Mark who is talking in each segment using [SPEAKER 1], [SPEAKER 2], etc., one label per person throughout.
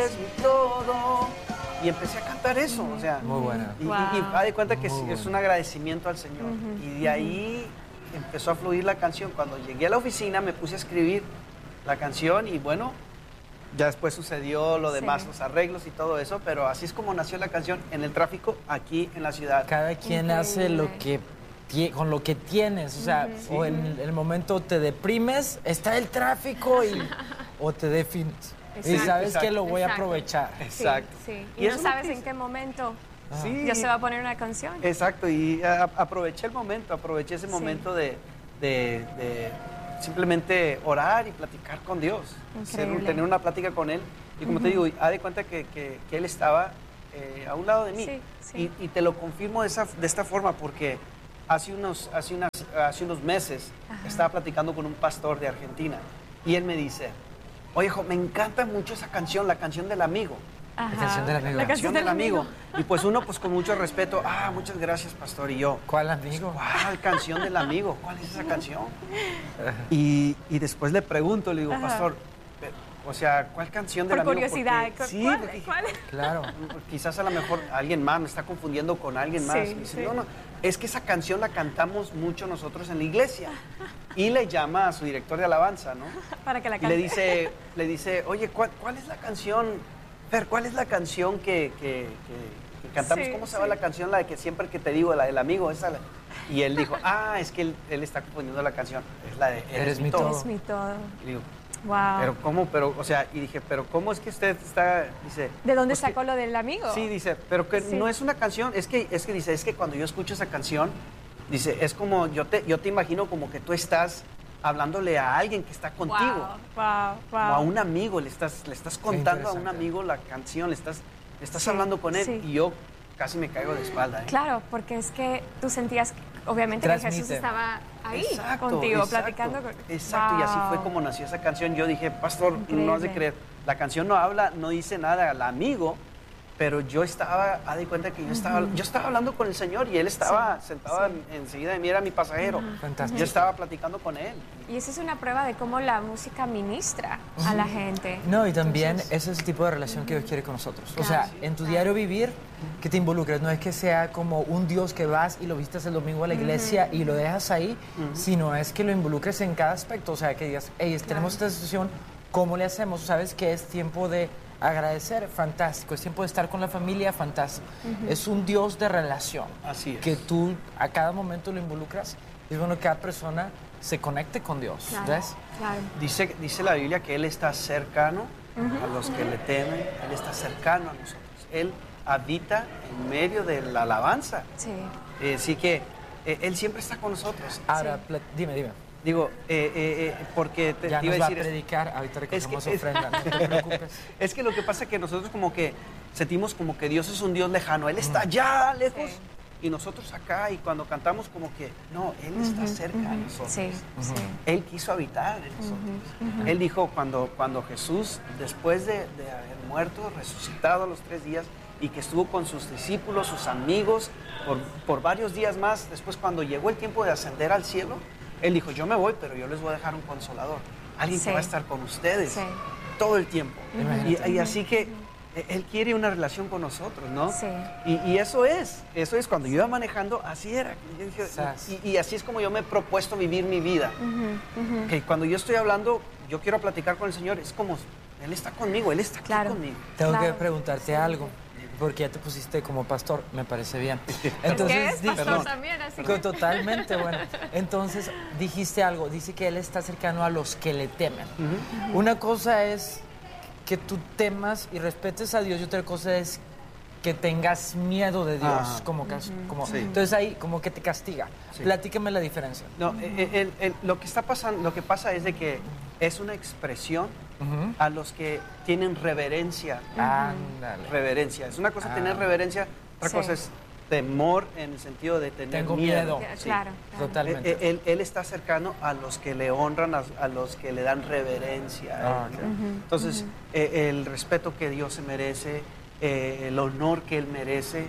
[SPEAKER 1] es mi todo. Y empecé a cantar eso, o sea.
[SPEAKER 2] Muy buena.
[SPEAKER 1] Y haz de cuenta que es un agradecimiento al Señor. Y de ahí empezó a fluir la canción. Cuando llegué a la oficina me puse a escribir la canción y bueno, ya después sucedió lo demás, los arreglos y todo eso, pero así es como nació la canción en el tráfico aquí en la ciudad.
[SPEAKER 2] Cada quien hace lo que con lo que tienes, o sea, o en el momento te deprimes, está el tráfico o te defines. Y sabes que lo voy a aprovechar.
[SPEAKER 1] Exacto.
[SPEAKER 3] Sí. Y no sabes en qué momento Dios se va a poner una canción.
[SPEAKER 1] Exacto, y aproveché el momento, aproveché ese momento de simplemente orar y platicar con Dios, tener una plática con Él. Y como te digo, haz de cuenta que Él estaba a un lado de mí. Y te lo confirmo de esta forma porque hace unos meses estaba platicando con un pastor de Argentina y él me dice, oye, hijo, me encanta mucho esa canción, la canción del amigo.
[SPEAKER 2] La canción del amigo.
[SPEAKER 1] La canción del amigo. Y pues uno, pues con mucho respeto, muchas gracias, pastor. Y yo,
[SPEAKER 2] ¿cuál amigo?
[SPEAKER 1] ¿Cuál canción del amigo? ¿Cuál es esa canción? Y después le pregunto, le digo, pastor, o sea, ¿cuál canción del amigo?
[SPEAKER 3] Por curiosidad,
[SPEAKER 1] sí,
[SPEAKER 3] ¿cuál?
[SPEAKER 1] Claro. Quizás a lo mejor alguien más me está confundiendo con alguien más. Y dice, no, es que esa canción la cantamos mucho nosotros en la iglesia. Y le llama a su director de alabanza, ¿no?
[SPEAKER 3] Para que la cante.
[SPEAKER 1] Y le dice, oye, ¿cuál es la canción? Fer, ¿cuál es la canción que cantamos? ¿Cómo se llama la canción? La de que siempre que te digo, la del amigo. Y él dijo, es que él está componiendo la canción. Es la de Eres mi todo.
[SPEAKER 3] Eres mi todo.
[SPEAKER 1] Y digo,
[SPEAKER 3] wow.
[SPEAKER 1] Pero ¿cómo? O sea, y dije, pero ¿cómo es que usted está? Dice,
[SPEAKER 3] ¿de dónde sacó lo del amigo?
[SPEAKER 1] Sí, dice, pero que no es una canción, es que dice, es que cuando yo escucho esa canción, dice, es como, yo te imagino como que tú estás hablándole a alguien que está contigo.
[SPEAKER 3] Wow.
[SPEAKER 1] O a un amigo, le estás contando a un amigo la canción, le estás hablando con él y yo casi me caigo de espalda.
[SPEAKER 3] Claro, porque es que tú sentías, obviamente, que Jesús estaba ahí contigo, platicando con...
[SPEAKER 1] Exacto, y así fue como nació esa canción. Yo dije, pastor, no has de creer, la canción no habla, no dice nada al amigo, pero yo estaba, haz de cuenta que yo estaba hablando con el Señor y Él estaba sentado enseguida de mí, era mi pasajero.
[SPEAKER 2] Fantástico.
[SPEAKER 1] Yo estaba platicando con Él.
[SPEAKER 3] Y esa es una prueba de cómo la música ministra a la gente.
[SPEAKER 2] No, y también ese es el tipo de relación que Dios quiere con nosotros. Claro, o sea, en tu diario vivir, que te involucres. No es que sea como un Dios que vas y lo vistes el domingo a la iglesia y lo dejas ahí, sino es que lo involucres en cada aspecto. O sea, que digas, hey, tenemos esta situación, ¿cómo le hacemos? ¿Sabes que es tiempo de agradecer? Fantástico. Es tiempo de estar con la familia, fantástico. Es un Dios de relación.
[SPEAKER 1] Así es.
[SPEAKER 2] Que tú a cada momento lo involucras. Es bueno que cada persona se conecte con Dios. ¿Ves?
[SPEAKER 3] Claro.
[SPEAKER 1] Dice la Biblia que Él está cercano a los que le temen. Él está cercano a nosotros. Él habita en medio de la alabanza.
[SPEAKER 3] Sí.
[SPEAKER 1] Así que Él siempre está con nosotros.
[SPEAKER 2] Ahora, dime.
[SPEAKER 1] Digo, porque te
[SPEAKER 2] ya
[SPEAKER 1] iba
[SPEAKER 2] nos
[SPEAKER 1] a
[SPEAKER 2] va
[SPEAKER 1] decir...
[SPEAKER 2] a predicar, ahorita recogemos ofrenda, no te preocupes.
[SPEAKER 1] Es que lo que pasa es que nosotros como que sentimos como que Dios es un Dios lejano, Él está allá lejos y nosotros acá, y cuando cantamos como que, no, Él está cerca de nosotros. Él quiso habitar en nosotros. Él dijo cuando Jesús, después de haber muerto, resucitado a los 3 días, y que estuvo con sus discípulos, sus amigos, por varios días más, después cuando llegó el tiempo de ascender al cielo, Él dijo, yo me voy, pero yo les voy a dejar un consolador. Alguien que va a estar con ustedes todo el tiempo. Y así que Él quiere una relación con nosotros, ¿no?
[SPEAKER 3] Sí.
[SPEAKER 1] Y eso es cuando yo iba manejando, así era. Yo dije, y así es como yo me he propuesto vivir mi vida. Que cuando yo estoy hablando, yo quiero platicar con el Señor, es como, Él está conmigo, Él está aquí conmigo.
[SPEAKER 2] Tengo que preguntarte algo. Porque ya te pusiste como pastor, me parece bien.
[SPEAKER 3] Entonces, ¿qué es pastor también? Así que...
[SPEAKER 2] Totalmente, bueno. Entonces, dijiste algo, dice que Él está cercano a los que le temen. Una cosa es que tú temas y respetes a Dios y otra cosa es que tengas miedo de Dios. Entonces ahí como que te castiga. Platícame la diferencia.
[SPEAKER 1] No, lo que pasa es de que es una expresión a los que tienen reverencia. Reverencia. Es una cosa tener reverencia, otra cosa es temor en el sentido de tener miedo.
[SPEAKER 3] Claro.
[SPEAKER 2] Totalmente.
[SPEAKER 1] Él está cercano a los que le honran, a los que le dan reverencia. Entonces, el respeto que Dios se merece, el honor que Él merece,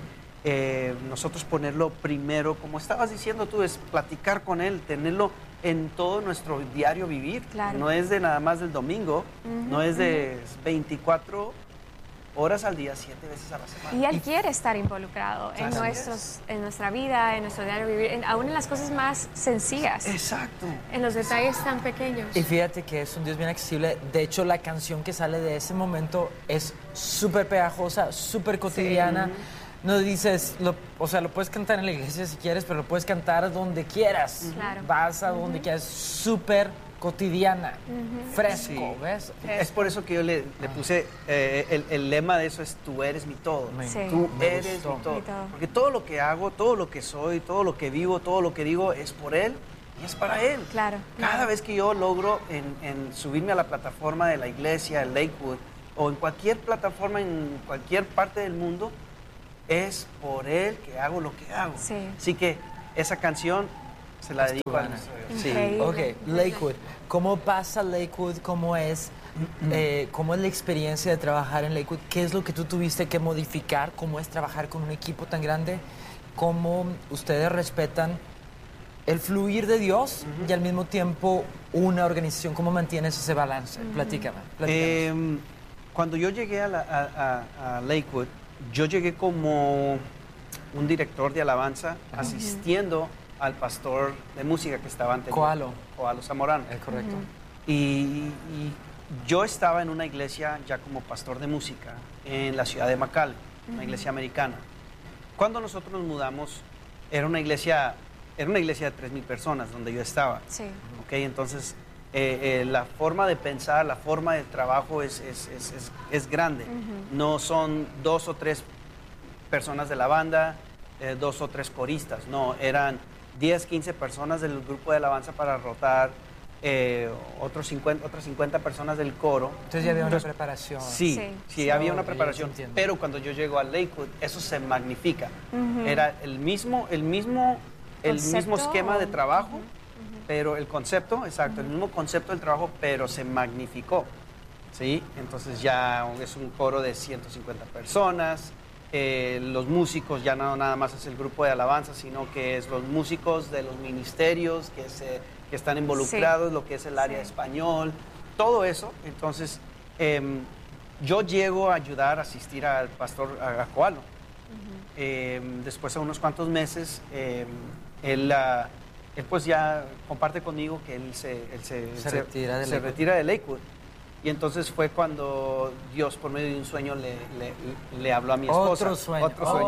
[SPEAKER 1] nosotros ponerlo primero, como estabas diciendo tú, es platicar con Él, tenerlo en todo nuestro diario vivir.
[SPEAKER 3] Claro.
[SPEAKER 1] No es de nada más del domingo, no es de 24 horas al día, 7 veces a la semana.
[SPEAKER 3] Y Él quiere estar involucrado en nuestra vida, en nuestro diario vivir, aún en las cosas más sencillas.
[SPEAKER 1] Exacto.
[SPEAKER 3] En los detalles tan pequeños.
[SPEAKER 2] Y fíjate que es un Dios bien accesible. De hecho, la canción que sale de ese momento es súper pegajosa, súper cotidiana. Sí. No dices, lo puedes cantar en la iglesia si quieres, pero lo puedes cantar donde quieras. Claro. Vas a donde quieras, súper cotidiana, fresco, ¿ves?
[SPEAKER 1] Es por eso que yo le puse, el lema de eso es, tú eres mi todo. Sí. Tú eres mi todo. Porque todo lo que hago, todo lo que soy, todo lo que vivo, todo lo que digo es por Él y es para Él.
[SPEAKER 3] Claro.
[SPEAKER 1] Cada vez que yo logro en subirme a la plataforma de la iglesia, el Lakewood, o en cualquier plataforma, en cualquier parte del mundo, es por Él que hago lo que hago. Sí. Así que esa canción se la dedico a nuestro Dios.
[SPEAKER 3] Sí.
[SPEAKER 2] Ok, Lakewood. ¿Cómo pasa Lakewood? ¿Cómo es la experiencia de trabajar en Lakewood? ¿Qué es lo que tú tuviste que modificar? ¿Cómo es trabajar con un equipo tan grande? ¿Cómo ustedes respetan el fluir de Dios y al mismo tiempo una organización? ¿Cómo mantienes ese balance? Platícame.
[SPEAKER 1] Cuando yo llegué a Lakewood, yo llegué como un director de alabanza asistiendo al pastor de música que estaba anterior. Coalo Zamorano.
[SPEAKER 2] Es correcto.
[SPEAKER 1] Y yo estaba en una iglesia ya como pastor de música en la ciudad de McAllen, una iglesia americana. Cuando nosotros nos mudamos, era una iglesia de 3,000 personas donde yo estaba.
[SPEAKER 3] Sí.
[SPEAKER 1] Okay, entonces, la forma de pensar, la forma de trabajo es grande. No son 2 o 3 personas de la banda, 2 o 3 coristas. No, eran 10, 15 personas del grupo de alabanza para rotar, otras 50 personas del coro.
[SPEAKER 2] Entonces ya había una preparación.
[SPEAKER 1] Sí, había una preparación. Pero cuando yo llego a Lakewood, eso se magnifica. Era el mismo esquema de trabajo, pero el concepto, el mismo concepto del trabajo, pero se magnificó. ¿Sí? Entonces ya es un coro de 150 personas. Los músicos ya no nada más es el grupo de alabanza, sino que es los músicos de los ministerios que están involucrados, lo que es el área de español, todo eso. Entonces, yo llego a ayudar, a asistir al pastor a Coalo. Después de unos cuantos meses, él pues ya comparte conmigo que él se retira de Lakewood. Y entonces fue cuando Dios, por medio de un sueño, le habló a mi esposa.
[SPEAKER 2] Otro sueño.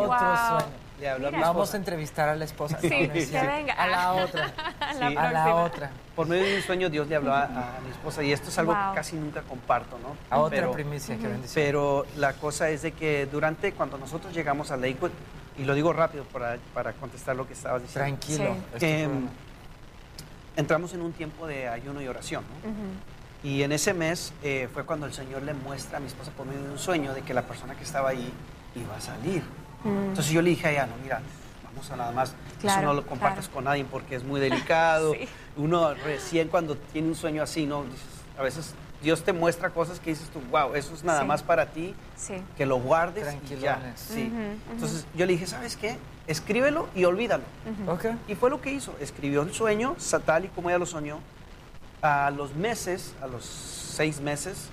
[SPEAKER 1] Le habló a mi esposa.
[SPEAKER 2] Vamos a entrevistar a la esposa.
[SPEAKER 3] Sí, que venga.
[SPEAKER 2] A la otra.
[SPEAKER 3] A
[SPEAKER 2] la otra.
[SPEAKER 1] Por medio de un sueño, Dios le habló a mi esposa. Y esto es algo que casi nunca comparto, ¿no?
[SPEAKER 2] A otra primicia, qué bendición.
[SPEAKER 1] Pero la cosa es de que cuando nosotros llegamos a Lakewood, y lo digo rápido para contestar lo que estabas diciendo.
[SPEAKER 2] Tranquilo.
[SPEAKER 1] Sí. Entramos en un tiempo de ayuno y oración, ¿no? Y en ese mes fue cuando el Señor le muestra a mi esposa por medio de un sueño de que la persona que estaba ahí iba a salir. Entonces yo le dije a ella, no, mira, vamos a nada más, eso no lo compartas con nadie porque es muy delicado. Sí. Uno recién cuando tiene un sueño así, ¿no? Dices, a veces Dios te muestra cosas que dices tú, wow, eso es nada más para ti, que lo guardes y ya. Sí. Entonces yo le dije, ¿sabes qué? Escríbelo y olvídalo.
[SPEAKER 2] Okay.
[SPEAKER 1] Y fue lo que hizo, escribió el sueño, tal y como ella lo soñó. A los 6 meses,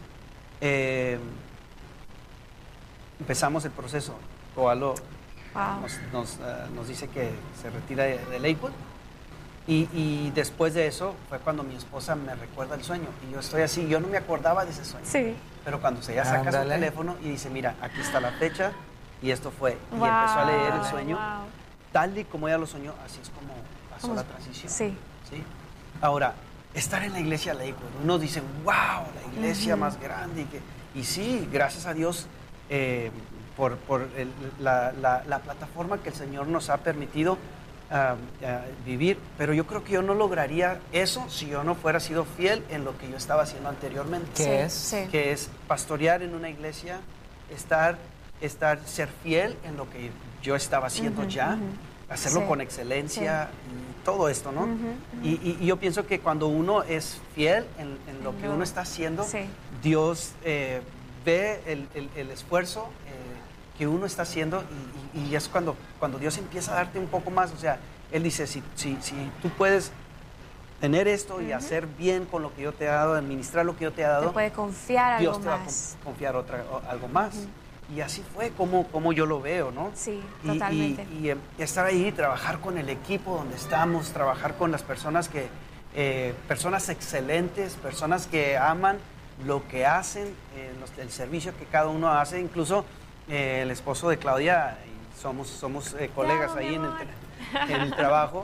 [SPEAKER 1] empezamos el proceso. Coalo nos dice que se retira de Lakewood. Y después de eso fue cuando mi esposa me recuerda el sueño. Y yo estoy así, yo no me acordaba de ese sueño.
[SPEAKER 3] Sí.
[SPEAKER 1] Pero cuando ella saca su teléfono y dice, mira, aquí está la fecha y esto fue. Y empezó a leer el sueño. Tal y como ella lo soñó, así es como pasó la transición.
[SPEAKER 3] Sí.
[SPEAKER 1] Ahora, estar en la iglesia Lakewood, uno dice, wow, la iglesia más grande. Y sí, gracias a Dios por la plataforma que el Señor nos ha permitido vivir. Pero yo creo que yo no lograría eso si yo no fuera sido fiel en lo que yo estaba haciendo anteriormente.
[SPEAKER 2] ¿Qué es?
[SPEAKER 1] Que es pastorear en una iglesia, ser fiel en lo que yo estaba haciendo hacerlo con excelencia. Todo esto, ¿no? Y yo pienso que cuando uno es fiel en lo que uno está haciendo, Dios ve el esfuerzo que uno está haciendo y es cuando Dios empieza a darte un poco más. O sea, Él dice, si tú puedes tener esto y hacer bien con lo que yo te he dado, administrar lo que yo te he dado,
[SPEAKER 3] te puede confiar
[SPEAKER 1] Dios
[SPEAKER 3] algo
[SPEAKER 1] te
[SPEAKER 3] más.
[SPEAKER 1] Va a confiar algo más. Y así fue como yo lo veo, ¿no?
[SPEAKER 3] Sí, totalmente.
[SPEAKER 1] Y estar ahí, trabajar con el equipo donde estamos, trabajar con las personas personas excelentes, personas que aman lo que hacen, el servicio que cada uno hace, incluso el esposo de Claudia, somos colegas ahí en el trabajo,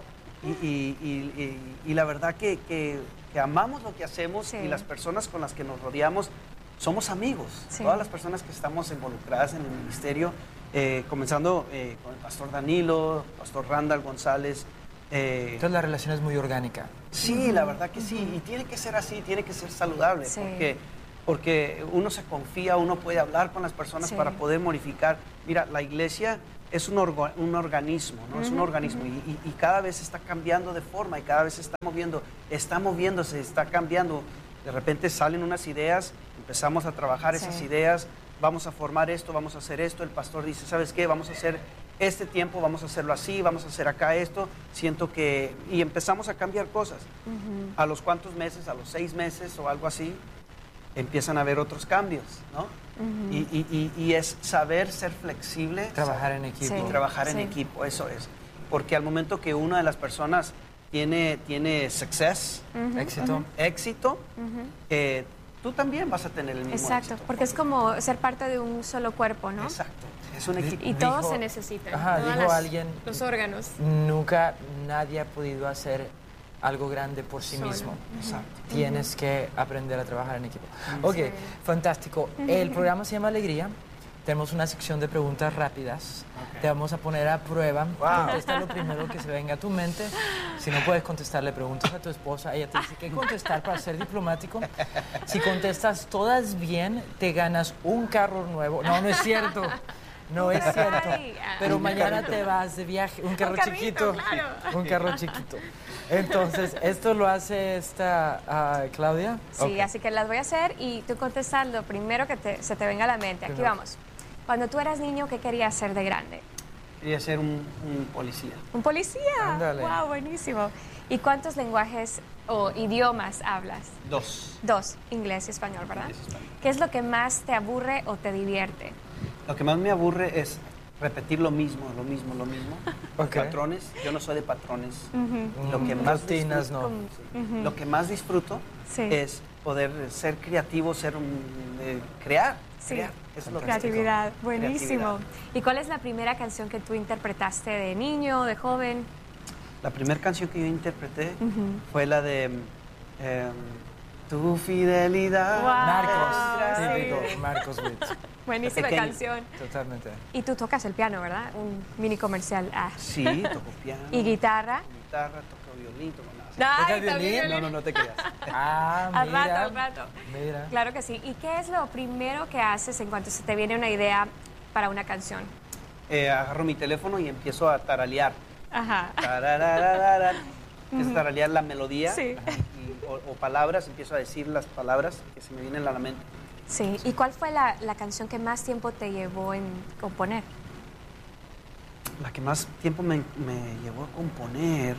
[SPEAKER 1] y la verdad que amamos lo que hacemos, y las personas con las que nos rodeamos somos amigos. Todas las personas que estamos involucradas en el ministerio, comenzando con el pastor Danilo, pastor Randall González.
[SPEAKER 2] Entonces la relación es muy orgánica.
[SPEAKER 1] Sí, la verdad que sí, y tiene que ser así, tiene que ser saludable, porque uno se confía, uno puede hablar con las personas para poder modificar. Mira, la iglesia es un organismo, ¿no? Es un organismo, y cada vez está cambiando de forma, y cada vez se está moviéndose, está cambiando. De repente salen unas ideas, empezamos a trabajar esas ideas, vamos a formar esto, vamos a hacer esto, el pastor dice, ¿sabes qué? Vamos a hacer este tiempo, vamos a hacerlo así, vamos a hacer acá esto, y empezamos a cambiar cosas. A los cuantos meses, a los 6 meses o algo así, empiezan a haber otros cambios, ¿no? Y es saber ser flexible.
[SPEAKER 2] Trabajar en equipo.
[SPEAKER 1] Y trabajar en equipo, eso es. Porque al momento que una de las personas tiene éxito, tú también vas a tener el mismo
[SPEAKER 3] Exacto,
[SPEAKER 1] éxito.
[SPEAKER 3] porque es como ser parte de un solo cuerpo, ¿no?
[SPEAKER 1] Exacto, es un equipo.
[SPEAKER 3] Y todos se necesitan.
[SPEAKER 2] Dijo alguien,
[SPEAKER 3] los órganos.
[SPEAKER 2] Nunca nadie ha podido hacer algo grande por sí mismo.
[SPEAKER 1] Exacto.
[SPEAKER 2] Tienes que aprender a trabajar en equipo. Ok, fantástico. El programa se llama Alegría. Tenemos una sección de preguntas rápidas. Te vamos a poner a prueba. Contesta lo primero que se venga a tu mente. Si no puedes contestarle preguntas a tu esposa, ella te dice qué contestar para ser diplomático. Si contestas todas bien, te ganas un carro nuevo. No, no es cierto. No es cierto. Pero mañana te vas de viaje. Un carro chiquito. Claro. Un carro chiquito. Entonces, ¿esto lo hace Claudia?
[SPEAKER 3] Sí, así que las voy a hacer y tú contestas lo primero que se te venga a la mente. Aquí vamos. Cuando tú eras niño, ¿qué querías ser de grande?
[SPEAKER 1] Quería ser un policía.
[SPEAKER 3] ¿Un policía?
[SPEAKER 2] Ándale.
[SPEAKER 3] ¡Wow! Buenísimo. ¿Y cuántos lenguajes o idiomas hablas?
[SPEAKER 1] 2.
[SPEAKER 3] 2, inglés y español, ¿verdad?
[SPEAKER 1] Inglés y español.
[SPEAKER 3] ¿Qué es lo que más te aburre o te divierte?
[SPEAKER 1] Lo que más me aburre es repetir lo mismo.
[SPEAKER 2] Okay.
[SPEAKER 1] Patrones, yo no soy de patrones.
[SPEAKER 2] Lo que más rutinas, no.
[SPEAKER 1] Lo que más disfruto es poder ser creativo, crear.
[SPEAKER 3] Sí,
[SPEAKER 1] crear. Eso es lo que
[SPEAKER 3] creatividad, buenísimo.
[SPEAKER 1] Creatividad.
[SPEAKER 3] ¿Y cuál es la primera canción que tú interpretaste de niño, de joven?
[SPEAKER 1] La primera canción que yo interpreté fue la de Tu fidelidad.
[SPEAKER 3] Wow.
[SPEAKER 2] Marcos, típico,
[SPEAKER 3] Sí.
[SPEAKER 2] Marcos Witt.
[SPEAKER 3] Buenísima
[SPEAKER 1] Pequeño.
[SPEAKER 3] canción.
[SPEAKER 2] Totalmente.
[SPEAKER 3] Y tú tocas el piano, ¿verdad? Un mini comercial.
[SPEAKER 1] Sí, toco piano.
[SPEAKER 3] ¿Y guitarra?
[SPEAKER 1] Guitarra, toco violín, toco nada.
[SPEAKER 3] Ay,
[SPEAKER 2] ¿Toca
[SPEAKER 3] también
[SPEAKER 2] violín?
[SPEAKER 1] No te creas.
[SPEAKER 3] Al
[SPEAKER 2] Mira.
[SPEAKER 3] rato.
[SPEAKER 2] Mira.
[SPEAKER 3] Claro que sí. ¿Y qué es lo primero que haces en cuanto se te viene una idea para una canción?
[SPEAKER 1] Agarro mi teléfono y empiezo a taralear.
[SPEAKER 3] Ajá.
[SPEAKER 1] Tararararara. Empiezo a taralear la melodía
[SPEAKER 3] Sí.
[SPEAKER 1] o palabras, empiezo a decir las palabras que se me vienen a la mente.
[SPEAKER 3] Sí. ¿Y cuál fue la canción que más tiempo te llevó en componer?
[SPEAKER 1] La que más tiempo me llevó a componer.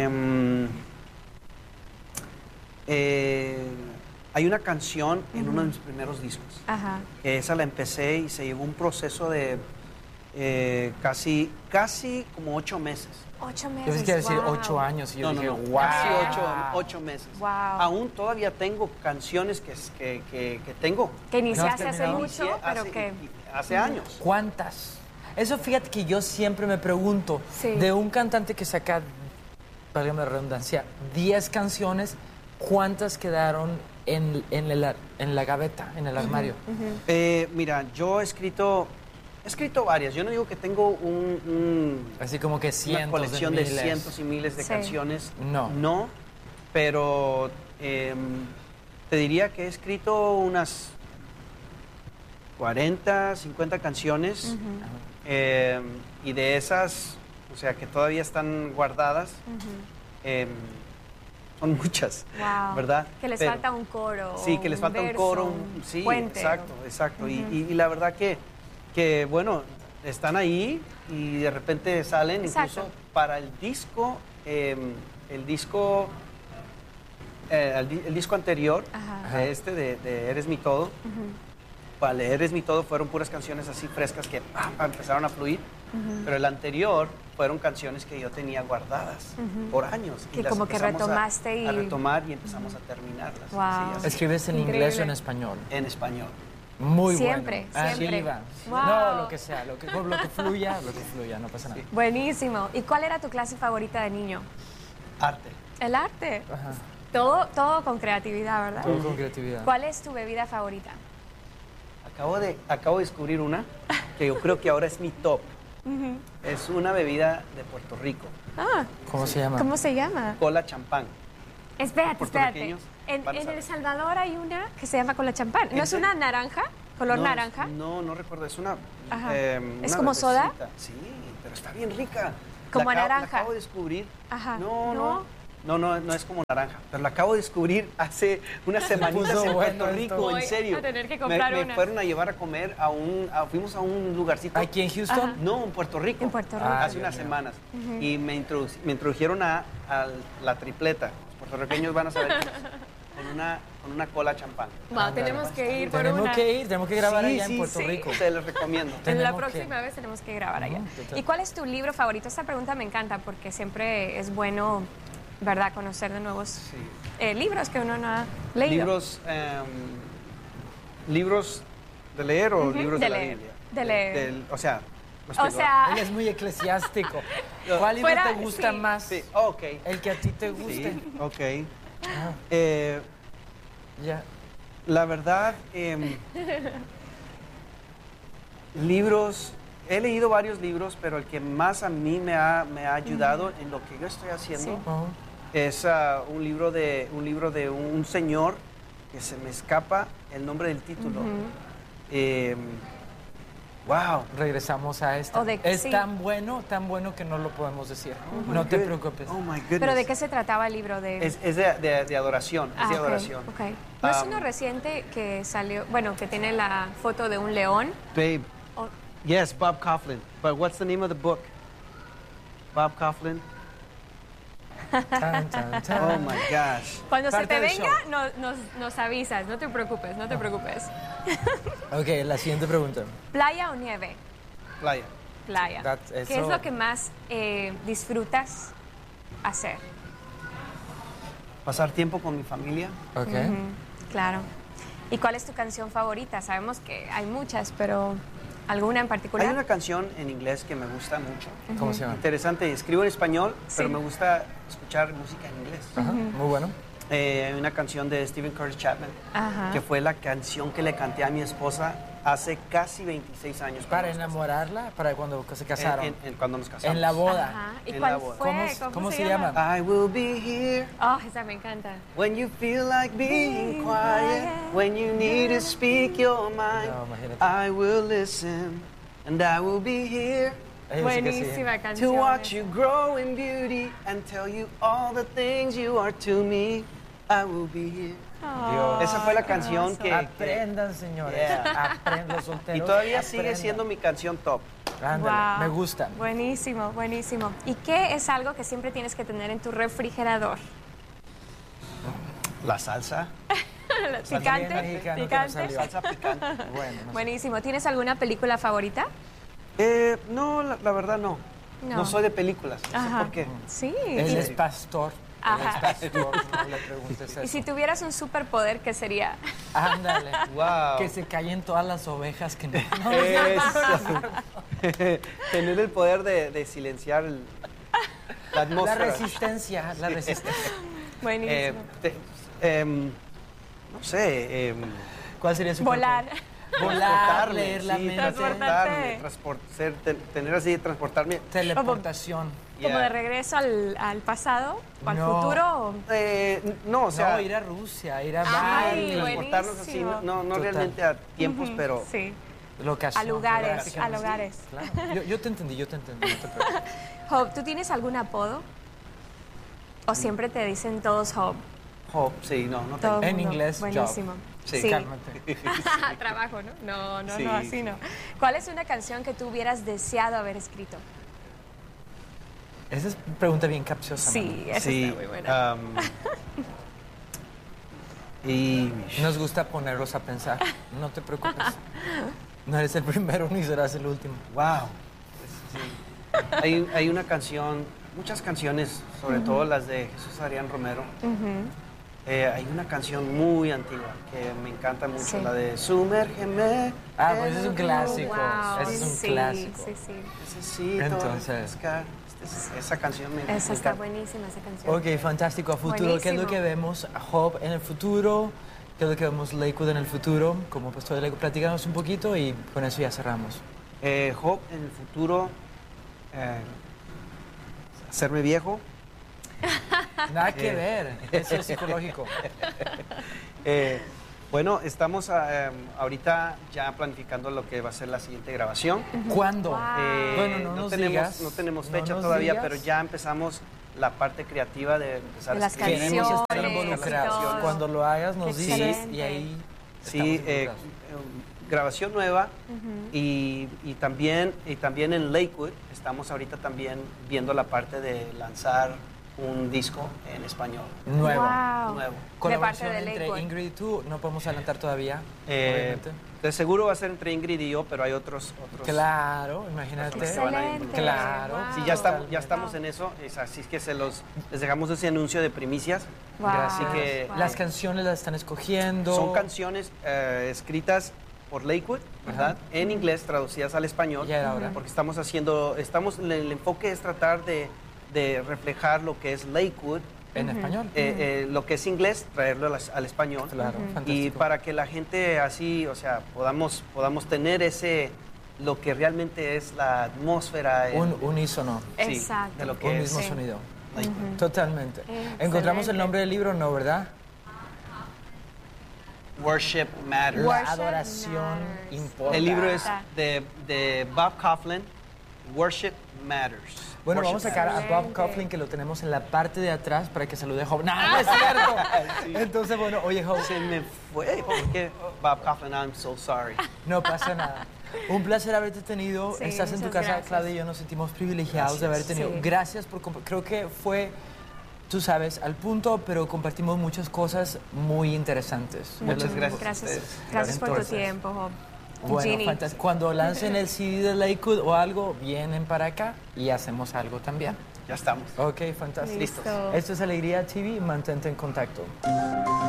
[SPEAKER 1] Hay una canción en uno de mis primeros discos.
[SPEAKER 3] Ajá.
[SPEAKER 1] Que esa la empecé y se llevó un proceso de casi como 8 meses.
[SPEAKER 3] 8
[SPEAKER 2] Yo
[SPEAKER 3] meses.
[SPEAKER 2] pensé que iba a decir
[SPEAKER 3] wow.
[SPEAKER 2] 8 años y yo dije,
[SPEAKER 1] no.
[SPEAKER 2] wow.
[SPEAKER 1] Casi 8 meses.
[SPEAKER 3] Wow.
[SPEAKER 1] Aún todavía tengo canciones que tengo.
[SPEAKER 3] Que iniciaste
[SPEAKER 2] No has
[SPEAKER 3] hace
[SPEAKER 2] terminado.
[SPEAKER 3] mucho,
[SPEAKER 1] Inicié
[SPEAKER 3] pero que...
[SPEAKER 1] hace años.
[SPEAKER 2] ¿Cuántas? Eso fíjate que yo siempre me pregunto,
[SPEAKER 3] Sí.
[SPEAKER 2] de un cantante que saca, válgame la redundancia, 10 canciones, ¿cuántas quedaron en la gaveta, en el armario?
[SPEAKER 1] Mira, yo he escrito varias. Yo no digo que tengo
[SPEAKER 2] Así como que
[SPEAKER 1] una
[SPEAKER 2] cientos
[SPEAKER 1] colección
[SPEAKER 2] de
[SPEAKER 1] de
[SPEAKER 2] miles.
[SPEAKER 1] cientos y miles de
[SPEAKER 3] Sí.
[SPEAKER 1] canciones.
[SPEAKER 2] No.
[SPEAKER 1] No, pero te diría que he escrito unas 40, 50 canciones. Y de esas, o sea, que todavía están guardadas, son muchas,
[SPEAKER 3] Wow.
[SPEAKER 1] ¿verdad?
[SPEAKER 3] Que les
[SPEAKER 1] Pero-
[SPEAKER 3] falta un coro.
[SPEAKER 1] Sí, que les falta un
[SPEAKER 3] verso,
[SPEAKER 1] coro,
[SPEAKER 3] un
[SPEAKER 1] sí,
[SPEAKER 3] puente.
[SPEAKER 1] exacto. Y la verdad que, bueno, están ahí y de repente salen,
[SPEAKER 3] Exacto.
[SPEAKER 1] incluso para el disco anterior,
[SPEAKER 3] Ajá.
[SPEAKER 1] de Eres mi todo, para leer es mi todo fueron puras canciones así frescas que empezaron a fluir. Pero el anterior fueron canciones que yo tenía guardadas por años.
[SPEAKER 3] Que como que retomaste
[SPEAKER 1] a retomar y empezamos a terminarlas.
[SPEAKER 3] Wow.
[SPEAKER 1] Sí,
[SPEAKER 2] ¿Escribes en inglés o en español?
[SPEAKER 1] En español.
[SPEAKER 2] Muy
[SPEAKER 3] siempre,
[SPEAKER 2] bueno.
[SPEAKER 3] siempre.
[SPEAKER 2] Wow. No, lo que sea, lo que fluya, no pasa nada.
[SPEAKER 3] Buenísimo. ¿Y cuál era tu clase favorita de niño?
[SPEAKER 1] Arte.
[SPEAKER 3] El arte.
[SPEAKER 2] Ajá.
[SPEAKER 3] Todo con creatividad, ¿verdad?
[SPEAKER 2] Todo con creatividad.
[SPEAKER 3] ¿Cuál es tu bebida favorita?
[SPEAKER 1] Acabo de descubrir una que yo creo que ahora es mi top. Es una bebida de Puerto Rico.
[SPEAKER 2] ¿Cómo se llama?
[SPEAKER 3] ¿Cómo se llama?
[SPEAKER 1] Cola champán.
[SPEAKER 3] Espérate.
[SPEAKER 1] Puertorriqueños
[SPEAKER 3] En
[SPEAKER 1] van a
[SPEAKER 3] El
[SPEAKER 1] saber.
[SPEAKER 3] Salvador hay una que se llama cola champán. ¿No
[SPEAKER 1] ¿En
[SPEAKER 3] es
[SPEAKER 1] serio?
[SPEAKER 3] una naranja? ¿Color
[SPEAKER 1] No,
[SPEAKER 3] naranja?
[SPEAKER 1] No recuerdo. Es una...
[SPEAKER 3] Ajá. ¿Es
[SPEAKER 1] una
[SPEAKER 3] como soda?
[SPEAKER 1] bebecita. Sí, pero está bien rica.
[SPEAKER 3] ¿Como
[SPEAKER 1] La
[SPEAKER 3] naranja?
[SPEAKER 1] acabo de descubrir.
[SPEAKER 3] Ajá.
[SPEAKER 1] No es como naranja. Pero la acabo de descubrir hace unas semanitas
[SPEAKER 2] puso
[SPEAKER 1] en
[SPEAKER 2] bueno
[SPEAKER 1] Puerto
[SPEAKER 2] esto.
[SPEAKER 1] Rico,
[SPEAKER 3] Voy
[SPEAKER 1] en serio.
[SPEAKER 3] a tener que comprar
[SPEAKER 1] me
[SPEAKER 3] una.
[SPEAKER 1] fueron a llevar a comer fuimos a un lugarcito.
[SPEAKER 2] ¿Aquí en Houston?
[SPEAKER 1] No, en Puerto Rico.
[SPEAKER 3] En Puerto Rico.
[SPEAKER 1] Hace
[SPEAKER 2] Dios
[SPEAKER 1] unas
[SPEAKER 2] mío.
[SPEAKER 1] semanas. Y me introdujeron a la tripleta. Los puertorriqueños van a saber qué es. Con una cola champán.
[SPEAKER 3] Wow, tenemos que ir por
[SPEAKER 2] Tenemos
[SPEAKER 3] una.
[SPEAKER 2] tenemos que grabar
[SPEAKER 1] Sí,
[SPEAKER 2] allá en
[SPEAKER 1] sí,
[SPEAKER 2] Puerto
[SPEAKER 1] sí.
[SPEAKER 2] Rico.
[SPEAKER 1] Te los recomiendo.
[SPEAKER 3] La
[SPEAKER 2] Tenemos
[SPEAKER 3] próxima vez tenemos que grabar allá.
[SPEAKER 2] total.
[SPEAKER 3] ¿Y cuál es tu libro favorito? Esta pregunta me encanta porque siempre es bueno, ¿verdad?, conocer de nuevos libros que uno no ha leído.
[SPEAKER 1] ¿Libros de leer o libros
[SPEAKER 3] De
[SPEAKER 1] de la
[SPEAKER 3] leer,
[SPEAKER 1] Biblia?
[SPEAKER 3] de leer.
[SPEAKER 1] O sea, me
[SPEAKER 3] O
[SPEAKER 1] explico.
[SPEAKER 3] sea,
[SPEAKER 2] Él es muy eclesiástico. ¿Cuál libro
[SPEAKER 3] Fuera-
[SPEAKER 2] te gusta
[SPEAKER 3] sí.
[SPEAKER 2] más?
[SPEAKER 1] Sí, ok.
[SPEAKER 2] El que a ti te guste.
[SPEAKER 1] Sí, ok.
[SPEAKER 2] Ya.
[SPEAKER 1] La verdad, libros, he leído varios libros, pero el que más a mí me ha ayudado en lo que yo estoy haciendo
[SPEAKER 3] Sí.
[SPEAKER 2] Oh.
[SPEAKER 1] es un libro de un señor que se me escapa el nombre del título. Wow.
[SPEAKER 2] Regresamos a esta. Es
[SPEAKER 3] sí.
[SPEAKER 2] tan bueno que no lo podemos decir. No te preocupes.
[SPEAKER 1] Oh my goodness.
[SPEAKER 3] ¿pero de qué se trataba el libro?
[SPEAKER 1] Es de adoración, es de
[SPEAKER 3] ok,
[SPEAKER 1] adoración.
[SPEAKER 3] ok. ¿No es uno reciente que salió, bueno, que tiene la foto de un león?
[SPEAKER 1] Babe,
[SPEAKER 3] O-
[SPEAKER 1] yes, Bob Kauflin. But what's the name of the book? Bob Kauflin.
[SPEAKER 2] Tan, tan, tan.
[SPEAKER 1] Oh my gosh.
[SPEAKER 3] Cuando se
[SPEAKER 2] Parte
[SPEAKER 3] te
[SPEAKER 2] del
[SPEAKER 3] venga,
[SPEAKER 2] show.
[SPEAKER 3] nos avisas, no te preocupes, no te preocupes.
[SPEAKER 2] Ok, la siguiente pregunta.
[SPEAKER 3] ¿Playa o nieve?
[SPEAKER 1] Playa.
[SPEAKER 3] Playa. ¿Qué
[SPEAKER 2] Eso-
[SPEAKER 3] es lo que más disfrutas hacer?
[SPEAKER 1] Pasar tiempo con mi familia.
[SPEAKER 2] Ok.
[SPEAKER 3] Claro. ¿Y cuál es tu canción favorita? Sabemos que hay muchas, pero ¿alguna en particular?
[SPEAKER 1] Hay una canción en inglés que me gusta mucho.
[SPEAKER 2] ¿Cómo se llama?
[SPEAKER 1] Interesante, escribo en español, pero
[SPEAKER 3] Sí.
[SPEAKER 1] me gusta escuchar música en inglés.
[SPEAKER 2] Ajá, muy bueno.
[SPEAKER 1] Hay una canción de Stephen Curtis Chapman,
[SPEAKER 3] Ajá.
[SPEAKER 1] que fue la canción que le canté a mi esposa hace casi 26 años.
[SPEAKER 2] Para enamorarla, para cuando se casaron.
[SPEAKER 1] Cuando nos casamos.
[SPEAKER 2] En la boda.
[SPEAKER 3] Ajá. ¿Y
[SPEAKER 1] En
[SPEAKER 3] cuál
[SPEAKER 1] la boda.
[SPEAKER 3] fue?
[SPEAKER 2] ¿Cómo se llama?
[SPEAKER 1] I will be here
[SPEAKER 3] Oh, esa me encanta.
[SPEAKER 1] when you feel like being quiet, when you need to speak your mind.
[SPEAKER 2] No, imagínate.
[SPEAKER 1] I will listen and I will be here
[SPEAKER 2] Yo sé que sí.
[SPEAKER 3] Buenísima canción.
[SPEAKER 1] to watch you grow in beauty and tell you all the things you are to me. I will be here.
[SPEAKER 3] Oh,
[SPEAKER 1] Esa fue la
[SPEAKER 3] qué
[SPEAKER 1] canción
[SPEAKER 3] hermoso.
[SPEAKER 1] que...
[SPEAKER 2] Aprendan, señores.
[SPEAKER 1] Yeah.
[SPEAKER 2] Aprendan, los solteros.
[SPEAKER 1] Y todavía sigue
[SPEAKER 2] aprendan.
[SPEAKER 1] siendo mi canción top.
[SPEAKER 2] Ándale,
[SPEAKER 3] Wow.
[SPEAKER 2] me gusta.
[SPEAKER 3] Buenísimo, buenísimo. ¿Y qué es algo que siempre tienes que tener en tu refrigerador?
[SPEAKER 1] La salsa.
[SPEAKER 3] Picante,
[SPEAKER 2] bien mexicano que nos
[SPEAKER 3] picante.
[SPEAKER 2] salió.
[SPEAKER 1] Salsa picante.
[SPEAKER 2] Bueno, no sé.
[SPEAKER 3] Buenísimo. ¿Tienes alguna película favorita?
[SPEAKER 1] No, la verdad no.
[SPEAKER 3] No.
[SPEAKER 1] No soy de películas. No sé
[SPEAKER 3] Ajá.
[SPEAKER 1] por qué.
[SPEAKER 3] Sí.
[SPEAKER 2] Él
[SPEAKER 3] ¿Y,
[SPEAKER 2] es pastor.
[SPEAKER 3] Ajá.
[SPEAKER 2] Él es pastor, no le preguntes eso.
[SPEAKER 3] y si tuvieras un superpoder, qué sería?
[SPEAKER 2] Ándale.
[SPEAKER 1] Wow.
[SPEAKER 2] Que se callen todas las ovejas que no. no,
[SPEAKER 1] Eso. Tener el poder de silenciar la
[SPEAKER 2] la
[SPEAKER 1] atmósfera.
[SPEAKER 2] resistencia, la resistencia.
[SPEAKER 3] Buenísimo.
[SPEAKER 1] No sé.
[SPEAKER 2] ¿Cuál sería su
[SPEAKER 3] Volar.
[SPEAKER 2] Volar, leer la mente.
[SPEAKER 1] transportarme,
[SPEAKER 3] Transportarte.
[SPEAKER 1] tener así, transportarme.
[SPEAKER 2] Teleportación.
[SPEAKER 3] Como
[SPEAKER 1] Yeah.
[SPEAKER 3] de regreso al pasado o al
[SPEAKER 2] No.
[SPEAKER 3] futuro.
[SPEAKER 1] No, o sea,
[SPEAKER 2] No, ir a Rusia, ir a
[SPEAKER 3] Ay,
[SPEAKER 2] Bali.
[SPEAKER 1] transportarnos así,
[SPEAKER 3] buenísimo.
[SPEAKER 1] no
[SPEAKER 2] Total.
[SPEAKER 1] realmente a tiempos, pero
[SPEAKER 3] Sí.
[SPEAKER 2] Locación.
[SPEAKER 3] A lugares,
[SPEAKER 2] geográfica.
[SPEAKER 3] a lugares.
[SPEAKER 2] Claro. Yo te entendí, no te preocupes.
[SPEAKER 3] Job, ¿tú tienes algún apodo? ¿O siempre te dicen todos Job?
[SPEAKER 1] Hope, sí, no
[SPEAKER 3] Todo
[SPEAKER 1] tengo.
[SPEAKER 3] el
[SPEAKER 2] En
[SPEAKER 3] mundo.
[SPEAKER 2] inglés, job.
[SPEAKER 3] Buenísimo.
[SPEAKER 1] Sí.
[SPEAKER 2] Cálmate.
[SPEAKER 3] Trabajo, ¿no? No,
[SPEAKER 1] Sí.
[SPEAKER 3] no, así no. ¿Cuál es una canción que tú hubieras deseado haber escrito?
[SPEAKER 2] Esa es pregunta bien capciosa.
[SPEAKER 3] Sí, esa
[SPEAKER 1] Sí,
[SPEAKER 3] está muy buena.
[SPEAKER 1] Y
[SPEAKER 2] Nos gusta ponerlos a pensar. No te preocupes. No eres el primero ni serás el último.
[SPEAKER 1] wow. Sí. Hay una canción, muchas canciones, sobre todo las de Jesús Adrián Romero. Hay una canción muy antigua que me encanta mucho,
[SPEAKER 3] Sí.
[SPEAKER 1] la de Sumérgeme.
[SPEAKER 2] Ah, pues ese es un clásico.
[SPEAKER 3] Wow,
[SPEAKER 2] Ese es un
[SPEAKER 3] sí,
[SPEAKER 2] clásico.
[SPEAKER 3] Sí, sí.
[SPEAKER 1] Necesito
[SPEAKER 2] Entonces.
[SPEAKER 1] refrescar. Esa canción me
[SPEAKER 3] Esa está
[SPEAKER 1] encanta.
[SPEAKER 3] buenísima, esa canción.
[SPEAKER 2] Ok, fantástico. A futuro, ¿qué es lo
[SPEAKER 3] Buenísimo.
[SPEAKER 2] que vemos a Hope en el futuro? ¿Qué es lo que vemos Lakewood en el futuro? Como pastor de Lakewood, platícanos un poquito y con eso ya cerramos.
[SPEAKER 1] Hope en el futuro, hacerme viejo.
[SPEAKER 2] Nada que ver, eso es psicológico.
[SPEAKER 1] Bueno, estamos ahorita ya planificando lo que va a ser la siguiente grabación.
[SPEAKER 2] ¿Cuándo?
[SPEAKER 3] Wow.
[SPEAKER 2] Bueno, no nos digas.
[SPEAKER 1] No tenemos
[SPEAKER 2] No
[SPEAKER 1] fecha
[SPEAKER 2] nos
[SPEAKER 1] todavía,
[SPEAKER 2] digas.
[SPEAKER 1] pero ya empezamos la parte creativa de empezar
[SPEAKER 3] De
[SPEAKER 1] a
[SPEAKER 3] las
[SPEAKER 1] escribir.
[SPEAKER 2] Queremos estar
[SPEAKER 3] canciones y
[SPEAKER 2] involucrados.
[SPEAKER 3] todo.
[SPEAKER 2] Cuando lo hagas nos
[SPEAKER 3] Qué
[SPEAKER 2] dices
[SPEAKER 3] excelente.
[SPEAKER 2] y ahí
[SPEAKER 1] Sí,
[SPEAKER 2] estamos involucrados.
[SPEAKER 1] grabación nueva y también en Lakewood estamos ahorita también viendo la parte de lanzar un disco en español.
[SPEAKER 2] Nuevo.
[SPEAKER 3] Wow.
[SPEAKER 1] Nuevo.
[SPEAKER 3] De
[SPEAKER 2] Colaboración
[SPEAKER 3] parte de
[SPEAKER 2] entre
[SPEAKER 3] Lakewood.
[SPEAKER 2] Ingrid y tú, no podemos adelantar todavía, obviamente.
[SPEAKER 1] De seguro va a ser entre Ingrid y yo, pero hay otros.
[SPEAKER 2] Claro, imagínate.
[SPEAKER 1] Se van a
[SPEAKER 3] Excelente.
[SPEAKER 1] involucrar.
[SPEAKER 2] Claro.
[SPEAKER 3] Wow.
[SPEAKER 1] Sí, ya estamos en eso, así es que les dejamos ese anuncio de primicias.
[SPEAKER 3] Wow.
[SPEAKER 2] Gracias.
[SPEAKER 1] Así que-
[SPEAKER 3] Wow.
[SPEAKER 2] Las canciones las están escogiendo.
[SPEAKER 1] Son canciones escritas por Lakewood, ¿verdad? En inglés, traducidas al español.
[SPEAKER 2] Ya era hora.
[SPEAKER 1] Porque el enfoque es tratar de reflejar lo que es Lakewood,
[SPEAKER 2] En español.
[SPEAKER 1] lo que es inglés, traerlo al español.
[SPEAKER 2] Claro,
[SPEAKER 1] Y
[SPEAKER 2] fantástico.
[SPEAKER 1] para que la gente así, o sea, podamos tener lo que realmente es la atmósfera.
[SPEAKER 2] Un unísono,
[SPEAKER 1] sí,
[SPEAKER 3] Exacto.
[SPEAKER 1] de lo
[SPEAKER 2] un
[SPEAKER 1] que es
[SPEAKER 2] mismo
[SPEAKER 3] Sí.
[SPEAKER 2] sonido.
[SPEAKER 1] Lakewood.
[SPEAKER 2] Totalmente.
[SPEAKER 3] Excelente.
[SPEAKER 2] Encontramos el nombre del libro, ¿no, verdad?
[SPEAKER 1] Worship Matters.
[SPEAKER 2] La
[SPEAKER 3] Worship
[SPEAKER 2] adoración
[SPEAKER 3] matters.
[SPEAKER 2] importa.
[SPEAKER 1] El libro es
[SPEAKER 3] Importa.
[SPEAKER 1] de Bob Kauflin, Worship Matters.
[SPEAKER 2] Bueno,
[SPEAKER 1] Worship
[SPEAKER 2] vamos a sacar a Bob
[SPEAKER 3] Excelente.
[SPEAKER 2] Kauflin, que lo tenemos en la parte de atrás para que salude a Job. No, no es cierto. Entonces, bueno, oye, Job,
[SPEAKER 1] Se me fue, porque Bob Kauflin, I'm so sorry.
[SPEAKER 2] no pasa nada. Un placer haberte tenido.
[SPEAKER 3] Sí,
[SPEAKER 2] Estás en tu
[SPEAKER 3] muchas
[SPEAKER 2] casa,
[SPEAKER 3] gracias.
[SPEAKER 2] Claudia y yo nos sentimos privilegiados de haber tenido.
[SPEAKER 3] Sí.
[SPEAKER 2] Gracias por creo que fue, tú sabes, al punto, pero compartimos muchas cosas muy interesantes.
[SPEAKER 1] Muchas gracias a
[SPEAKER 3] Gracias,
[SPEAKER 1] ustedes.
[SPEAKER 3] gracias por tu
[SPEAKER 2] Entonces,
[SPEAKER 3] tiempo, Job.
[SPEAKER 2] Bueno,
[SPEAKER 3] Ginny.
[SPEAKER 2] fantástico. Cuando lancen el CD de Lakewood o algo, vienen para acá y hacemos algo también.
[SPEAKER 1] Ya estamos.
[SPEAKER 2] Ok, fantástico.
[SPEAKER 3] Listo.
[SPEAKER 2] Esto es Alegría TV, mantente en contacto.